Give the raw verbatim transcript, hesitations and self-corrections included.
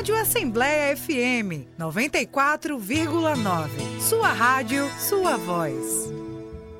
Rádio Assembleia F M noventa e quatro vírgula nove. Sua rádio, sua voz.